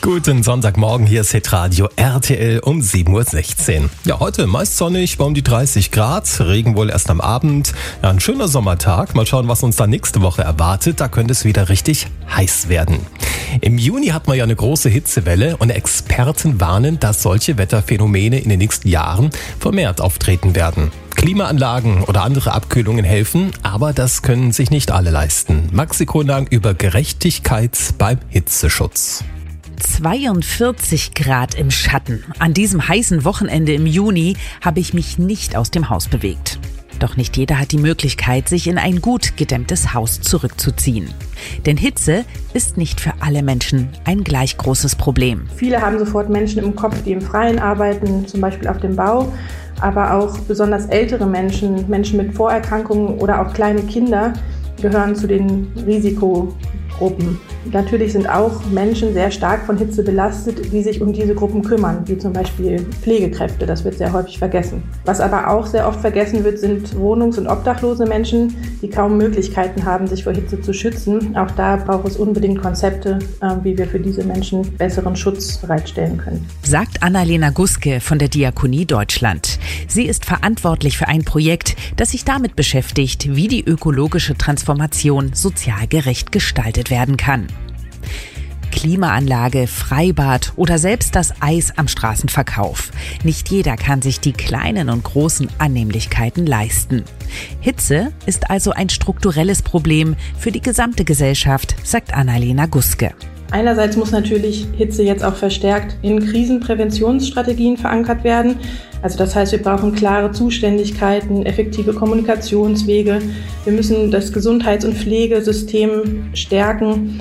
Guten Sonntagmorgen, hier ist Hitradio RTL um 7.16 Uhr. Ja, heute meist sonnig, bei um die 30 Grad, Regen wohl erst am Abend. Ja, ein schöner Sommertag. Mal schauen, was uns da nächste Woche erwartet. Da könnte es wieder richtig heiß werden. Im Juni hat man ja eine große Hitzewelle und Experten warnen, dass solche Wetterphänomene in den nächsten Jahren vermehrt auftreten werden. Klimaanlagen oder andere Abkühlungen helfen, aber das können sich nicht alle leisten. Maxi Konang über Gerechtigkeit beim Hitzeschutz. 42 Grad im Schatten. An diesem heißen Wochenende im Juni habe ich mich nicht aus dem Haus bewegt. Doch nicht jeder hat die Möglichkeit, sich in ein gut gedämmtes Haus zurückzuziehen. Denn Hitze ist nicht für alle Menschen ein gleich großes Problem. Viele haben sofort Menschen im Kopf, die im Freien arbeiten, zum Beispiel auf dem Bau. Aber auch besonders ältere Menschen, Menschen mit Vorerkrankungen oder auch kleine Kinder gehören zu den Risikogruppen. Natürlich sind auch Menschen sehr stark von Hitze belastet, die sich um diese Gruppen kümmern, wie zum Beispiel Pflegekräfte. Das wird sehr häufig vergessen. Was aber auch sehr oft vergessen wird, sind wohnungs- und obdachlose Menschen, die kaum Möglichkeiten haben, sich vor Hitze zu schützen. Auch da braucht es unbedingt Konzepte, wie wir für diese Menschen besseren Schutz bereitstellen können. Sagt Annalena Guske von der Diakonie Deutschland. Sie ist verantwortlich für ein Projekt, das sich damit beschäftigt, wie die ökologische Transformation sozial gerecht gestaltet werden kann. Klimaanlage, Freibad oder selbst das Eis am Straßenverkauf. Nicht jeder kann sich die kleinen und großen Annehmlichkeiten leisten. Hitze ist also ein strukturelles Problem für die gesamte Gesellschaft, sagt Annalena Guske. Einerseits muss natürlich Hitze jetzt auch verstärkt in Krisenpräventionsstrategien verankert werden. Also das heißt, wir brauchen klare Zuständigkeiten, effektive Kommunikationswege. Wir müssen das Gesundheits- und Pflegesystem stärken.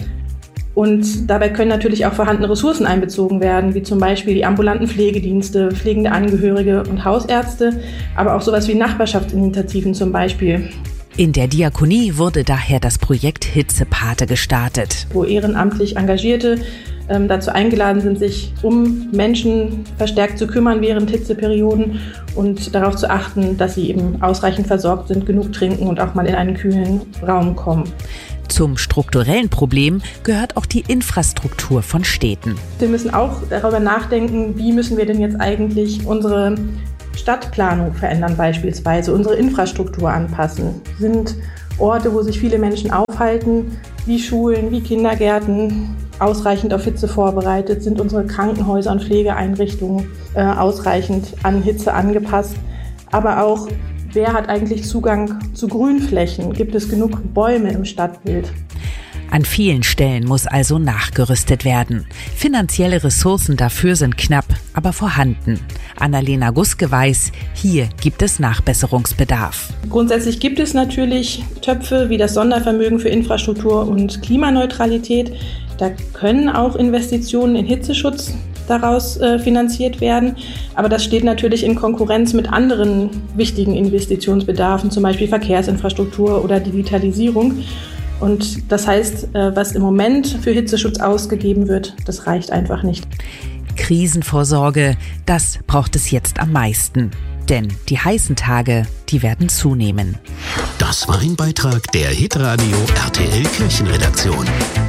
Und dabei können natürlich auch vorhandene Ressourcen einbezogen werden, wie zum Beispiel die ambulanten Pflegedienste, pflegende Angehörige und Hausärzte, aber auch sowas wie Nachbarschaftsinitiativen zum Beispiel. In der Diakonie wurde daher das Projekt Hitzepate gestartet, wo ehrenamtlich Engagierte dazu eingeladen sind, sich um Menschen verstärkt zu kümmern während Hitzeperioden und darauf zu achten, dass sie eben ausreichend versorgt sind, genug trinken und auch mal in einen kühlen Raum kommen. Zum strukturellen Problem gehört auch die Infrastruktur von Städten. Wir müssen auch darüber nachdenken, wie müssen wir denn jetzt eigentlich unsere Stadtplanung verändern, beispielsweise unsere Infrastruktur anpassen. Sind Orte, wo sich viele Menschen aufhalten, wie Schulen, wie Kindergärten, ausreichend auf Hitze vorbereitet? Sind unsere Krankenhäuser und Pflegeeinrichtungen ausreichend an Hitze angepasst? Aber auch, wer hat eigentlich Zugang zu Grünflächen? Gibt es genug Bäume im Stadtbild? An vielen Stellen muss also nachgerüstet werden. Finanzielle Ressourcen dafür sind knapp, aber vorhanden. Annalena Guske weiß, hier gibt es Nachbesserungsbedarf. Grundsätzlich gibt es natürlich Töpfe wie das Sondervermögen für Infrastruktur und Klimaneutralität. Da können auch Investitionen in Hitzeschutz daraus finanziert werden. Aber das steht natürlich in Konkurrenz mit anderen wichtigen Investitionsbedarfen, zum Beispiel Verkehrsinfrastruktur oder Digitalisierung. Und das heißt, was im Moment für Hitzeschutz ausgegeben wird, das reicht einfach nicht. Krisenvorsorge, das braucht es jetzt am meisten. Denn die heißen Tage, die werden zunehmen. Das war ein Beitrag der Hitradio RTL Kirchenredaktion.